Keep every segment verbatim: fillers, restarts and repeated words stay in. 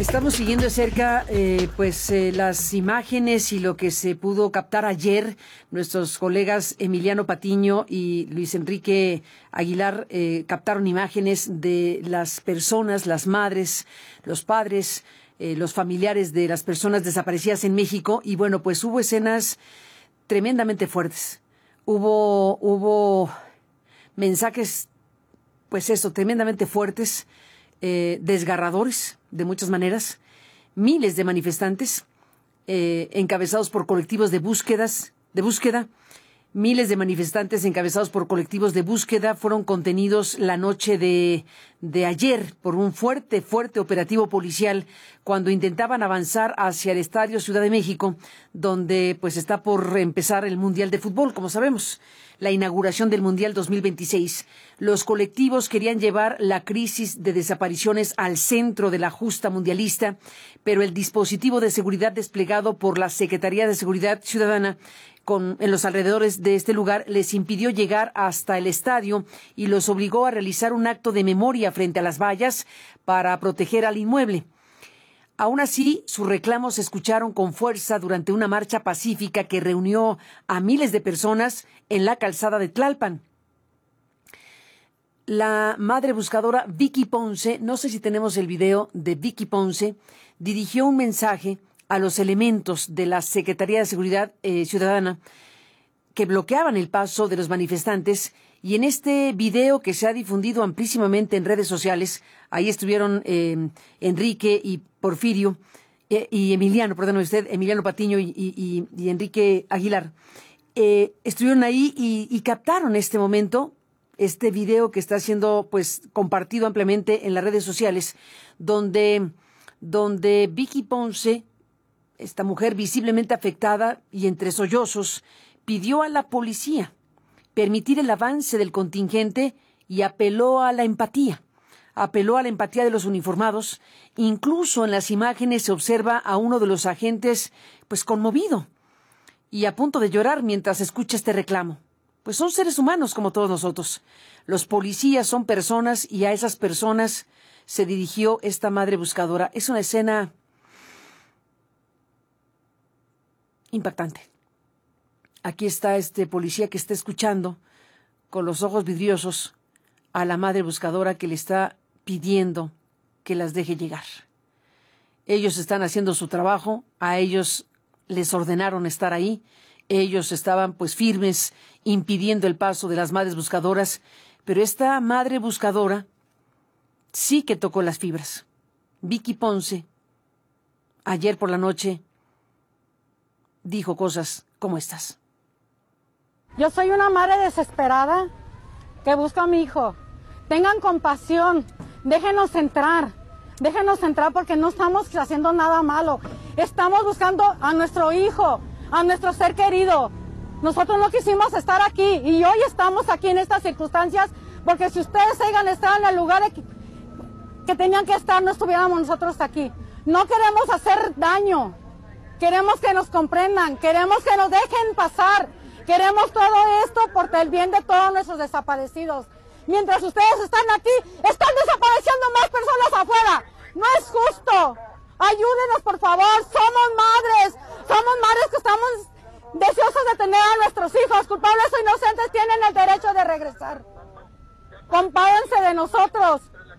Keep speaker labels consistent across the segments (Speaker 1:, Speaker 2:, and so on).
Speaker 1: Estamos siguiendo de cerca eh, pues eh, las imágenes y lo que se pudo captar ayer. Nuestros colegas Emiliano Patiño y Luis Enrique Aguilar eh, captaron imágenes de las personas, las madres, los padres, eh, los familiares de las personas desaparecidas en México. Y bueno, pues hubo escenas tremendamente fuertes. Hubo, hubo mensajes, pues eso, tremendamente fuertes, eh, desgarradores de muchas maneras. Miles de manifestantes eh, encabezados por colectivos de búsquedas, de búsqueda. Miles de manifestantes encabezados por colectivos de búsqueda fueron contenidos la noche de, de ayer por un fuerte, fuerte operativo policial cuando intentaban avanzar hacia el Estadio Ciudad de México, donde pues está por empezar el Mundial de Fútbol, como sabemos, la inauguración del Mundial dos mil veintiséis. Los colectivos querían llevar la crisis de desapariciones al centro de la justa mundialista, pero el dispositivo de seguridad desplegado por la Secretaría de Seguridad Ciudadana Con, en los alrededores de este lugar les impidió llegar hasta el estadio y los obligó a realizar un acto de memoria frente a las vallas para proteger al inmueble. Aún así, sus reclamos se escucharon con fuerza durante una marcha pacífica que reunió a miles de personas en la calzada de Tlalpan. La madre buscadora Vicky Ponce, no sé si tenemos el video de Vicky Ponce, dirigió un mensaje a los elementos de la Secretaría de Seguridad eh, Ciudadana que bloqueaban el paso de los manifestantes, y en este video que se ha difundido amplísimamente en redes sociales, ahí estuvieron eh, Enrique y Porfirio eh, y Emiliano, perdón usted, Emiliano Patiño y, y, y Enrique Aguilar, eh, estuvieron ahí y, y captaron este momento, este video que está siendo pues compartido ampliamente en las redes sociales, donde, donde Vicky Ponce, esta mujer visiblemente afectada y entre sollozos, pidió a la policía permitir el avance del contingente y apeló a la empatía. Apeló a la empatía de los uniformados. Incluso en las imágenes se observa a uno de los agentes pues conmovido y a punto de llorar mientras escucha este reclamo. Pues son seres humanos como todos nosotros. Los policías son personas y a esas personas se dirigió esta madre buscadora. Es una escena impactante. Aquí está este policía que está escuchando con los ojos vidriosos a la madre buscadora que le está pidiendo que las deje llegar. Ellos están haciendo su trabajo, a ellos les ordenaron estar ahí, ellos estaban pues firmes impidiendo el paso de las madres buscadoras, pero esta madre buscadora sí que tocó las fibras. Vicky Ponce, ayer por la noche, dijo cosas como estas.
Speaker 2: Yo soy una madre desesperada que busca a mi hijo. Tengan compasión, déjenos entrar, déjenos entrar porque no estamos haciendo nada malo. Estamos buscando a nuestro hijo, a nuestro ser querido. Nosotros no quisimos estar aquí y hoy estamos aquí en estas circunstancias porque si ustedes hayan estado en el lugar que, que tenían que estar, no estuviéramos nosotros aquí. No queremos hacer daño. Queremos que nos comprendan, queremos que nos dejen pasar, queremos todo esto por el bien de todos nuestros desaparecidos. Mientras ustedes están aquí, están desapareciendo más personas afuera. No es justo. Ayúdenos, por favor. Somos madres, somos madres que estamos deseosas de tener a nuestros hijos. Culpables o inocentes tienen el derecho de regresar. Compádense de nosotros.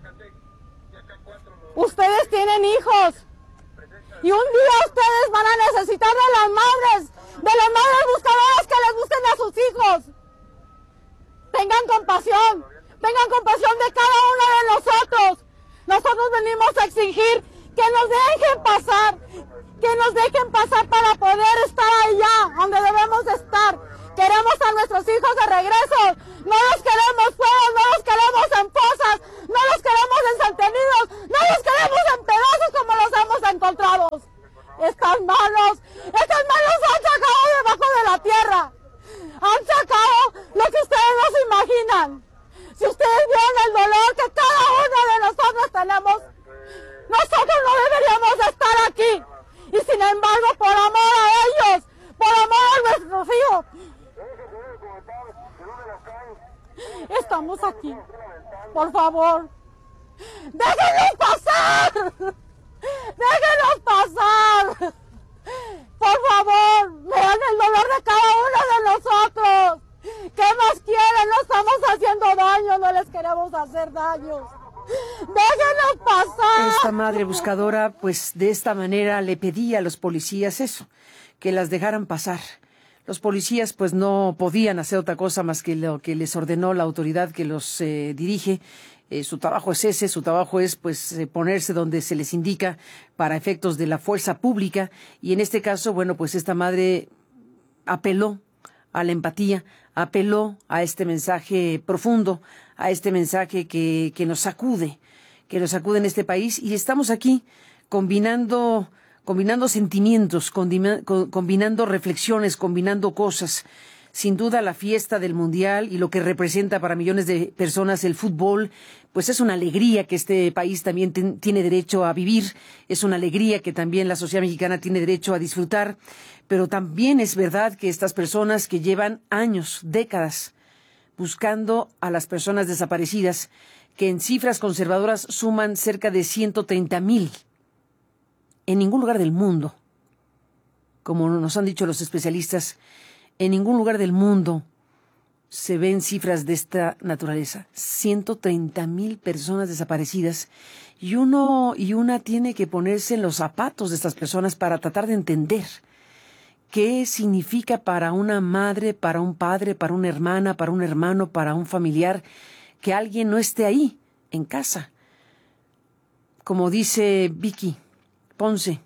Speaker 2: Ustedes tienen hijos. Y un día ustedes van a necesitar de las madres, de las madres buscadoras que les busquen a sus hijos. Tengan compasión, tengan compasión de cada uno de nosotros. Nosotros venimos a exigir que nos dejen pasar, que nos dejen pasar para poder estar allá donde debemos estar. Queremos a nuestros hijos de regreso, no los queremos fuera, no los queremos en fosas, no los queremos ensantenidos, no los queremos en pedazos como los hemos encontrado. Estas manos, estas manos han sacado debajo de la tierra, han sacado lo que ustedes no se imaginan. Si ustedes vieron el dolor que cada uno de nosotros tenemos, nosotros no deberíamos de estar aquí. Y sin embargo, por amor a ellos, por amor a nuestros hijos, estamos aquí. Por favor, déjenlos pasar.
Speaker 1: esta madre buscadora, pues de esta manera le pedía a los policías eso, que las dejaran pasar. Los policías pues no podían hacer otra cosa más que lo que les ordenó la autoridad que los eh, dirige. Eh, su trabajo es ese, su trabajo es pues eh, ponerse donde se les indica para efectos de la fuerza pública, y en este caso, bueno, pues esta madre apeló a la empatía, apeló a este mensaje profundo, a este mensaje que, que nos sacude, que nos sacude en este país, y estamos aquí combinando, combinando sentimientos, combinando reflexiones, combinando cosas. Sin duda la fiesta del Mundial y lo que representa para millones de personas el fútbol, pues es una alegría que este país también ten, tiene derecho a vivir, es una alegría que también la sociedad mexicana tiene derecho a disfrutar, pero también es verdad que estas personas que llevan años, décadas, buscando a las personas desaparecidas, que en cifras conservadoras suman cerca de ciento treinta mil, en ningún lugar del mundo, como nos han dicho los especialistas, en ningún lugar del mundo se ven cifras de esta naturaleza. ciento treinta mil personas desaparecidas. Y uno y una tiene que ponerse en los zapatos de estas personas para tratar de entender qué significa para una madre, para un padre, para una hermana, para un hermano, para un familiar, que alguien no esté ahí, en casa. Como dice Vicky Ponce,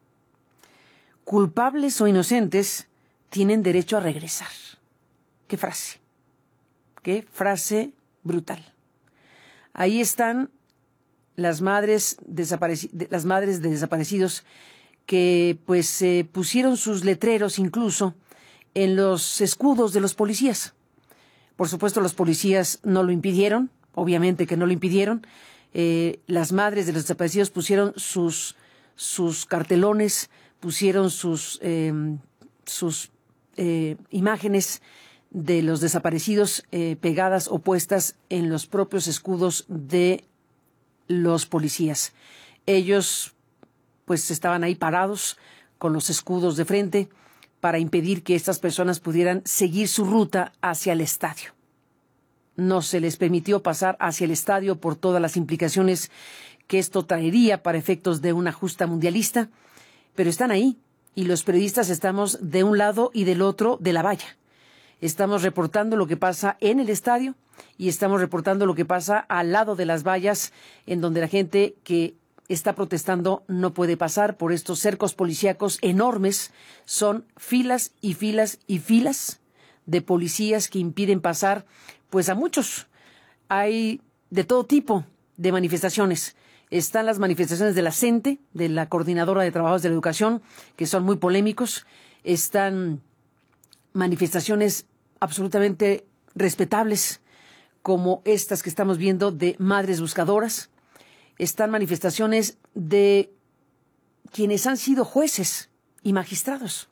Speaker 1: culpables o inocentes tienen derecho a regresar. Qué frase, qué frase brutal. Ahí están las madres, desapareci- las madres de desaparecidos que pues eh, pusieron sus letreros incluso en los escudos de los policías. Por supuesto, los policías no lo impidieron, obviamente que no lo impidieron. Eh, las madres de los desaparecidos pusieron sus, sus cartelones, pusieron sus, eh, sus Eh, imágenes de los desaparecidos eh, pegadas o puestas en los propios escudos de los policías. Ellos pues estaban ahí parados con los escudos de frente para impedir que estas personas pudieran seguir su ruta hacia el estadio. No se les permitió pasar hacia el estadio por todas las implicaciones que esto traería para efectos de una justa mundialista, pero están ahí. Y los periodistas estamos de un lado y del otro de la valla. Estamos reportando lo que pasa en el estadio y estamos reportando lo que pasa al lado de las vallas, en donde la gente que está protestando no puede pasar por estos cercos policíacos enormes. Son filas y filas y filas de policías que impiden pasar pues a muchos. Hay de todo tipo de manifestaciones. Están las manifestaciones de la CENTE, de la Coordinadora de Trabajadores de la Educación, que son muy polémicos. Están manifestaciones absolutamente respetables, como estas que estamos viendo de madres buscadoras. Están manifestaciones de quienes han sido jueces y magistrados.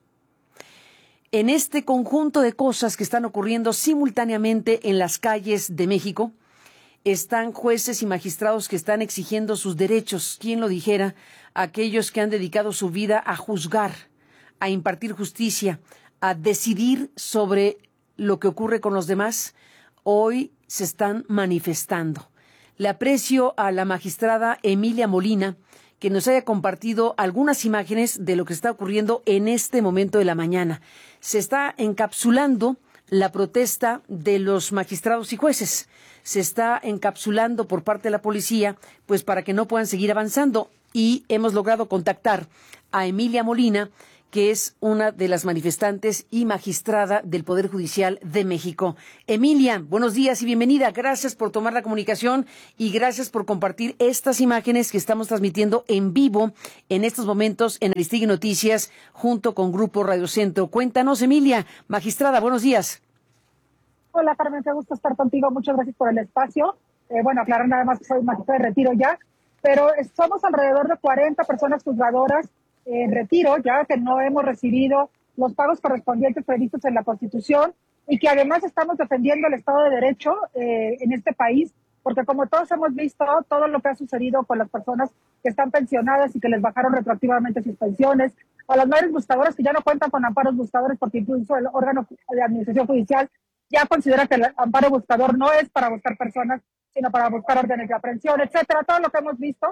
Speaker 1: En este conjunto de cosas que están ocurriendo simultáneamente en las calles de México, están jueces y magistrados que están exigiendo sus derechos. ¿Quién lo dijera? Aquellos que han dedicado su vida a juzgar, a impartir justicia, a decidir sobre lo que ocurre con los demás, hoy se están manifestando. Le aprecio a la magistrada Emilia Molina que nos haya compartido algunas imágenes de lo que está ocurriendo en este momento de la mañana. Se está encapsulando la protesta de los magistrados y jueces. Se está encapsulando por parte de la policía, pues para que no puedan seguir avanzando. Y hemos logrado contactar a Emilia Molina, que es una de las manifestantes y magistrada del Poder Judicial de México. Emilia, buenos días y bienvenida. Gracias por tomar la comunicación y gracias por compartir estas imágenes que estamos transmitiendo en vivo en estos momentos en Aristegui Noticias junto con Grupo Radio Centro. Cuéntanos, Emilia, magistrada, buenos días.
Speaker 3: Hola, Carmen, qué gusto estar contigo. Muchas gracias por el espacio. Eh, bueno, aclarar nada más que soy magistrada de retiro ya, pero somos alrededor de cuarenta personas juzgadoras en retiro, ya que no hemos recibido los pagos correspondientes previstos en la Constitución y que además estamos defendiendo el Estado de Derecho eh, en este país, porque como todos hemos visto, todo lo que ha sucedido con las personas que están pensionadas y que les bajaron retroactivamente sus pensiones, a las madres buscadoras que ya no cuentan con amparos buscadores porque incluso el órgano de administración judicial ya considera que el amparo buscador no es para buscar personas, sino para buscar órdenes de aprehensión, etcétera. Todo lo que hemos visto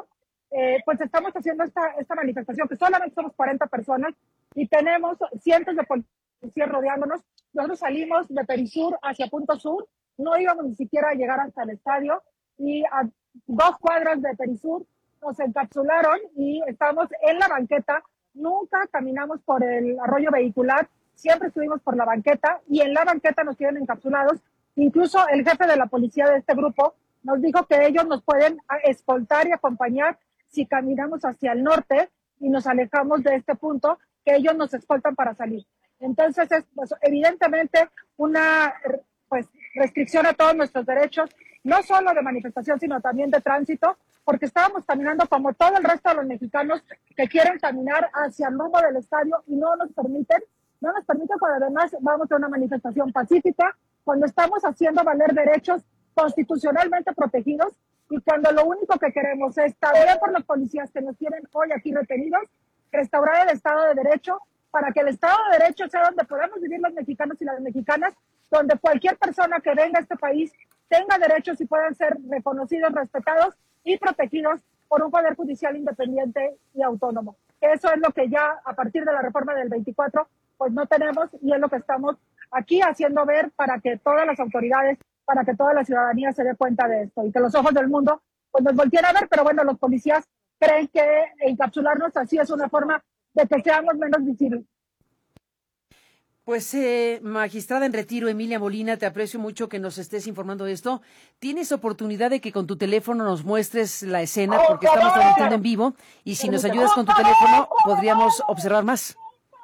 Speaker 3: eh, pues estamos haciendo esta, esta manifestación, que solamente somos cuarenta personas y tenemos cientos de policías rodeándonos. Nosotros salimos de Perisur hacia Punto Sur, no íbamos ni siquiera a llegar hasta el estadio y a dos cuadras de Perisur nos encapsularon y estamos en la banqueta. Nunca caminamos por el arroyo vehicular, siempre estuvimos por la banqueta y en la banqueta nos tienen encapsulados. Incluso el jefe de la policía de este grupo nos dijo que ellos nos pueden escoltar y acompañar si caminamos hacia el norte y nos alejamos de este punto, que ellos nos escoltan para salir. Entonces es pues, evidentemente una pues, restricción a todos nuestros derechos, no solo de manifestación, sino también de tránsito, porque estábamos caminando como todo el resto de los mexicanos que quieren caminar hacia el rumbo del estadio y no nos permiten, no nos permiten cuando además vamos a una manifestación pacífica, cuando estamos haciendo valer derechos constitucionalmente protegidos y cuando lo único que queremos es, también por los policías que nos tienen hoy aquí retenidos, restaurar el Estado de Derecho para que el Estado de Derecho sea donde podamos vivir los mexicanos y las mexicanas, donde cualquier persona que venga a este país tenga derechos y puedan ser reconocidos, respetados y protegidos por un poder judicial independiente y autónomo. Eso es lo que ya a partir de la reforma del veinticuatro pues no tenemos y es lo que estamos aquí haciendo ver para que todas las autoridades, para que toda la ciudadanía se dé cuenta de esto y que los ojos del mundo pues nos volteen a ver, pero bueno, los policías creen que encapsularnos así es una forma de que seamos menos visibles.
Speaker 1: Pues, eh, magistrada en retiro, Emilia Molina, te aprecio mucho que nos estés informando de esto. ¿Tienes oportunidad de que con tu teléfono nos muestres la escena? Porque estamos transmitiendo en vivo y si nos ayudas con tu teléfono podríamos observar más.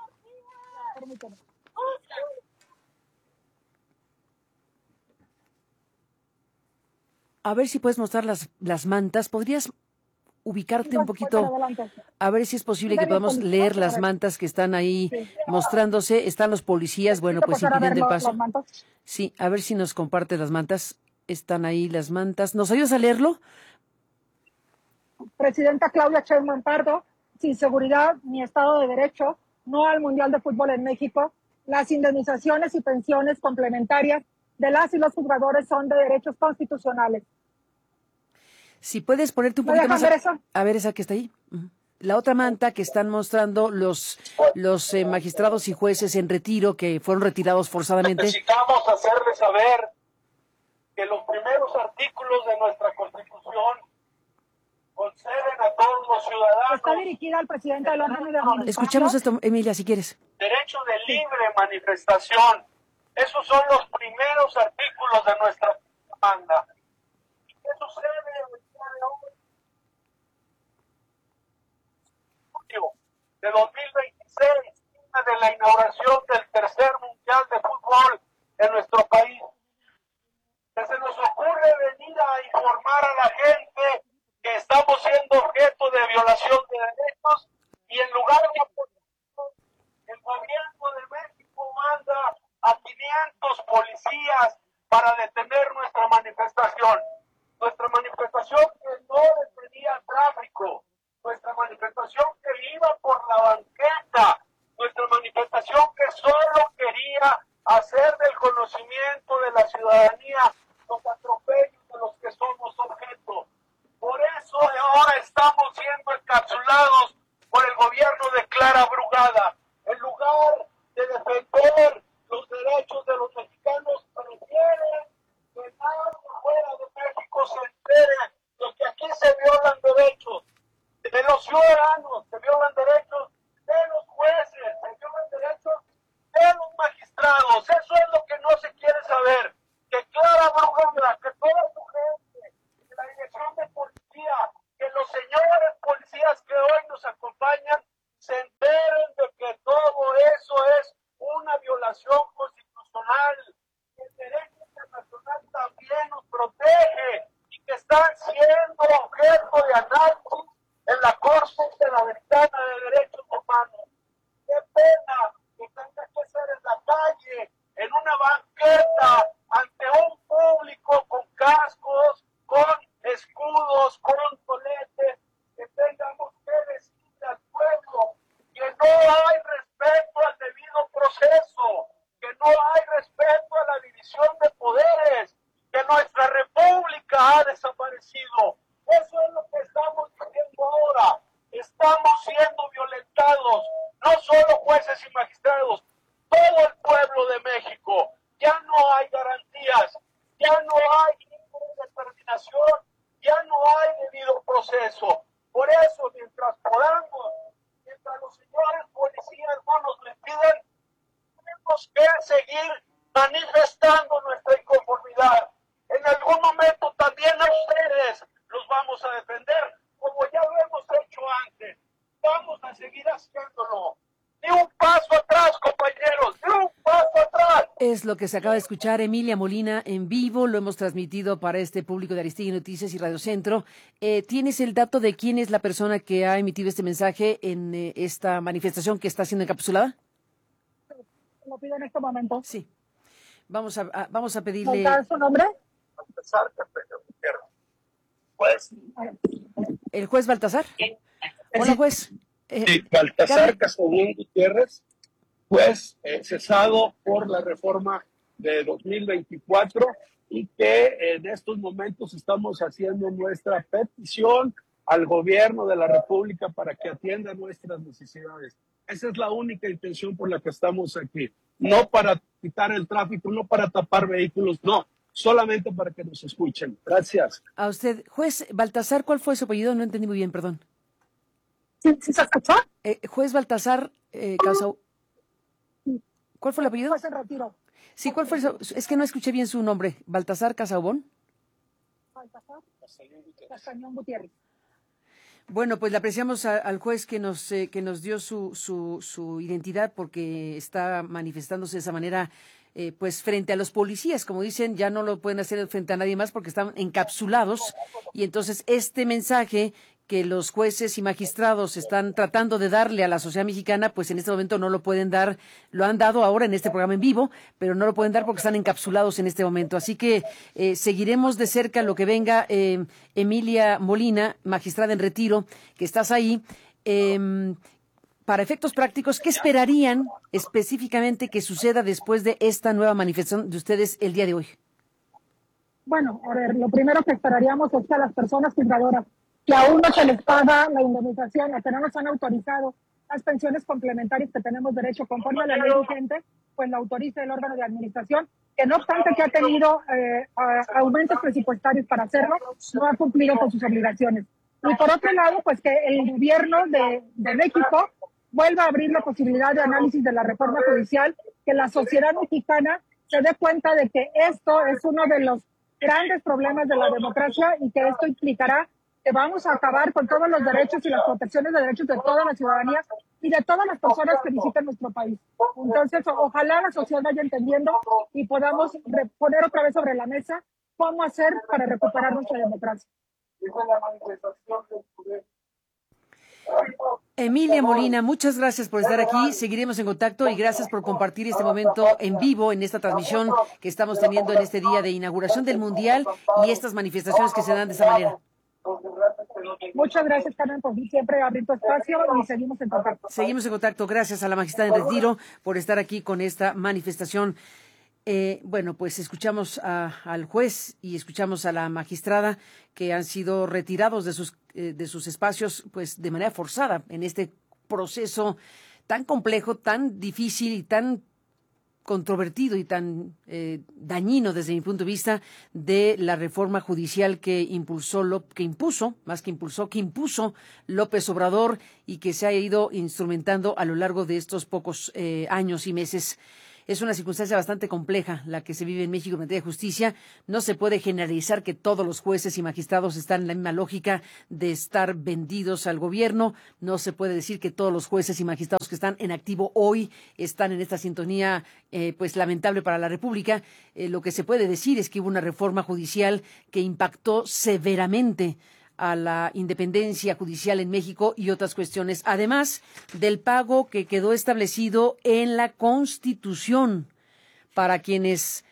Speaker 1: A ver si puedes mostrar las, las mantas. ¿Podrías ubicarte un poquito? A ver si es posible que podamos leer las mantas que están ahí mostrándose. Están los policías, bueno, pues impidiendo el paso. Sí, a ver si nos comparte las mantas. Están ahí las mantas. ¿Nos ayudas a leerlo?
Speaker 3: Presidenta Claudia Sheinbaum Pardo, sin seguridad ni Estado de Derecho, no al Mundial de Fútbol en México. Las indemnizaciones y pensiones complementarias de las y los jugadores son de derechos constitucionales.
Speaker 1: Si puedes ponerte un poquito más... A, a ver, esa que está ahí. Uh-huh. La otra manta que están mostrando los, los eh, magistrados y jueces en retiro que fueron retirados forzadamente.
Speaker 4: Necesitamos hacerles saber que los primeros artículos de nuestra Constitución conceden a todos los ciudadanos...
Speaker 3: Está dirigida al presidente del órgano de administración.
Speaker 1: Escuchamos esto, Emilia, si quieres.
Speaker 4: Derecho de libre manifestación. Esos son los primeros artículos de nuestra demanda. ¿Qué sucede el día de hoy? De dos mil veintiséis, de la inauguración del tercer Mundial de Fútbol en nuestro país. Que se nos ocurre venir a informar a la gente que estamos siendo objeto de violación de derechos y en lugar de apoyarnos, el gobierno de México manda a quinientos policías para detener nuestra manifestación. Nuestra manifestación que no detenía tráfico, nuestra manifestación que iba por la banqueta, nuestra manifestación que solo quería hacer del conocimiento de la ciudadanía los atropellos de los que somos objeto. Por eso ahora estamos siendo encapsulados por el gobierno de Clara Brugada. En lugar de defender los derechos de los mexicanos, prefieren que nadie fuera de México se entere de que aquí se violan derechos de los ciudadanos, se violan derechos de los jueces, se violan derechos de los magistrados. Eso es lo que no se quiere saber. Que Clara Brugada, que toda su gente, que la dirección de policía, que los señores policías que hoy nos acompañan, se enteren de que todo eso es una violación constitucional. El derecho internacional también nos protege y que están siendo objeto de análisis en la Corte Interamericana de Derechos Humanos. Qué pena que tenga que ser en la calle, en una banqueta, ante un público con cascos, con escudos, con toletes, que tengamos que decirle al pueblo que no hay respeto al debido proceso, que no hay respeto a la división de poderes, que nuestra república ha desaparecido. Eso es lo que estamos diciendo hoy. Por eso, mientras podamos, mientras los señores policías no nos le piden, tenemos que seguir manifestando nuestra inconformidad. En algún momento también a ustedes los vamos a defender, como ya lo hemos hecho antes. Vamos a seguir haciéndolo. Ni un paso atrás, compañeros, ni un paso atrás.
Speaker 1: Es lo que se acaba de escuchar Emilia Molina en vivo, lo hemos transmitido para este público de Aristegui Noticias y Radio Centro. Eh, ¿Tienes el dato de quién es la persona que ha emitido este mensaje en eh, esta manifestación que está siendo encapsulada?
Speaker 3: Lo pido en este momento.
Speaker 1: Sí. Vamos a, a vamos a pedirle...
Speaker 3: ¿Cuál es su nombre?
Speaker 4: Pues,
Speaker 1: ¿El juez Baltasar? Hola, juez. Eh,
Speaker 4: sí, Baltasar
Speaker 1: Carmen.
Speaker 4: Casaubon Gutiérrez, juez eh, cesado por la reforma de dos mil veinticuatro y que en estos momentos estamos haciendo nuestra petición al gobierno de la República para que atienda nuestras necesidades. Esa es la única intención por la que estamos aquí. No para quitar el tráfico, no para tapar vehículos, no. Solamente para que nos escuchen. Gracias.
Speaker 1: A usted, juez Baltasar, ¿cuál fue su apellido? No entendí muy bien, perdón.
Speaker 3: ¿Sí, sí se escuchó?
Speaker 1: Eh, juez Baltasar eh, Casau... ¿Cuál fue el apellido?
Speaker 3: Juez en retiro.
Speaker 1: Sí, ¿cuál fue su... Es que no escuché bien su nombre. ¿Baltasar Casaubon?
Speaker 3: Baltasar Castañón Gutiérrez.
Speaker 1: Bueno, pues le apreciamos a, al juez que nos eh, que nos dio su, su, su identidad porque está manifestándose de esa manera, eh, pues frente a los policías, como dicen, ya no lo pueden hacer frente a nadie más porque están encapsulados y entonces este mensaje que los jueces y magistrados están tratando de darle a la sociedad mexicana, pues en este momento no lo pueden dar, lo han dado ahora en este programa en vivo, pero no lo pueden dar porque están encapsulados en este momento. Así que eh, seguiremos de cerca lo que venga. eh, Emilia Molina, magistrada en retiro, que estás ahí. Eh, para efectos prácticos, ¿qué esperarían específicamente que suceda después de esta nueva manifestación de ustedes el día de hoy?
Speaker 3: Bueno, a ver, lo primero que esperaríamos es que a las personas juzgadoras que aún no se les paga la indemnización, a que no nos han autorizado las pensiones complementarias que tenemos derecho conforme a la ley vigente, pues la autorice el órgano de administración, que no obstante que ha tenido eh, a, aumentos presupuestarios para hacerlo, no ha cumplido con sus obligaciones. Y por otro lado, pues que el gobierno de, de México vuelva a abrir la posibilidad de análisis de la reforma judicial, que la sociedad mexicana se dé cuenta de que esto es uno de los grandes problemas de la democracia y que esto implicará que vamos a acabar con todos los derechos y las protecciones de derechos de toda la ciudadanía y de todas las personas que visitan nuestro país. Entonces, ojalá la sociedad vaya entendiendo y podamos poner otra vez sobre la mesa cómo hacer para recuperar nuestra democracia.
Speaker 1: Emilia Molina, muchas gracias por estar aquí. Seguiremos en contacto y gracias por compartir este momento en vivo en esta transmisión que estamos teniendo en este día de inauguración del Mundial y estas manifestaciones que se dan de esa manera.
Speaker 3: Muchas gracias, Carmen, por siempre abrir tu espacio y seguimos en contacto.
Speaker 1: Seguimos en contacto. Gracias a la magistrada en retiro por estar aquí con esta manifestación. Eh, bueno, pues escuchamos a, al juez y escuchamos a la magistrada que han sido retirados de sus eh, de sus espacios, pues de manera forzada en este proceso tan complejo, tan difícil y tan controvertido y tan eh, dañino desde mi punto de vista de la reforma judicial que impulsó que impuso más que impulsó que impuso López Obrador y que se ha ido instrumentando a lo largo de estos pocos eh, años y meses. Es una circunstancia bastante compleja la que se vive en México en materia de justicia. No se puede generalizar que todos los jueces y magistrados están en la misma lógica de estar vendidos al gobierno. No se puede decir que todos los jueces y magistrados que están en activo hoy están en esta sintonía eh, pues lamentable para la República. Eh, lo que se puede decir es que hubo una reforma judicial que impactó severamente a la independencia judicial en México y otras cuestiones, además del pago que quedó establecido en la Constitución para quienes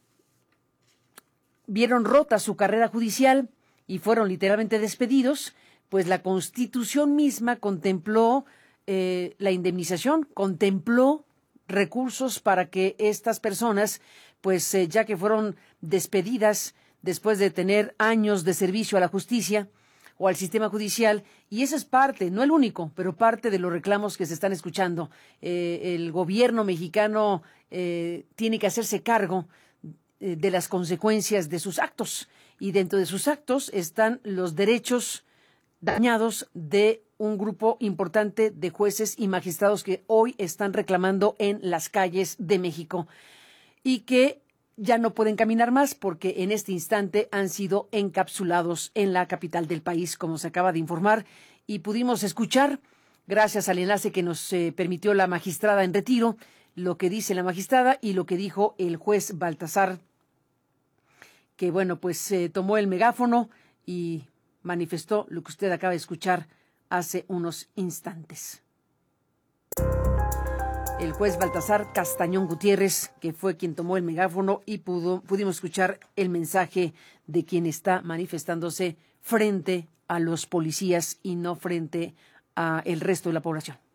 Speaker 1: vieron rota su carrera judicial y fueron literalmente despedidos, pues la Constitución misma contempló eh, la indemnización, contempló recursos para que estas personas, pues eh, ya que fueron despedidas después de tener años de servicio a la justicia o al sistema judicial, y eso es parte, no el único, pero parte de los reclamos que se están escuchando. Eh, el gobierno mexicano eh, tiene que hacerse cargo eh, de las consecuencias de sus actos, y dentro de sus actos están los derechos dañados de un grupo importante de jueces y magistrados que hoy están reclamando en las calles de México y que ya no pueden caminar más porque en este instante han sido encapsulados en la capital del país, como se acaba de informar, y pudimos escuchar, gracias al enlace que nos eh, permitió la magistrada en retiro, lo que dice la magistrada y lo que dijo el juez Baltasar, que bueno, pues eh, tomó el megáfono y manifestó lo que usted acaba de escuchar hace unos instantes. El juez Baltasar Castañón Gutiérrez, que fue quien tomó el megáfono y pudo, pudimos escuchar el mensaje de quien está manifestándose frente a los policías y no frente a el resto de la población.